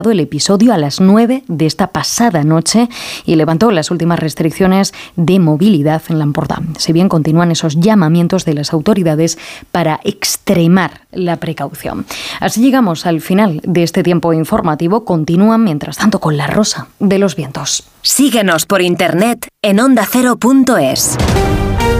el episodio a las 9 de esta pasada noche y levantó las últimas restricciones de movilidad en l'Empordà. Si bien continúan esos llamamientos de las autoridades para extremar la precaución. Así llegamos al final de este tiempo informativo. Continúan, mientras tanto, con la rosa de los vientos. Síguenos por internet en ondacero.es.